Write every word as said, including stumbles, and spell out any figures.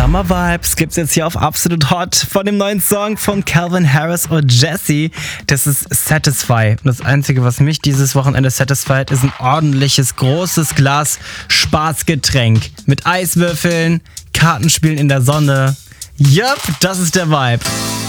Summer Vibes gibt's jetzt hier auf Absolut Hot von dem neuen Song von Calvin Harris und Jessie. Das ist Satisfy. Und das Einzige, was mich dieses Wochenende satisfied, ist ein ordentliches, großes Glas Spaßgetränk. Mit Eiswürfeln, Kartenspielen in der Sonne. Yup, das ist der Vibe.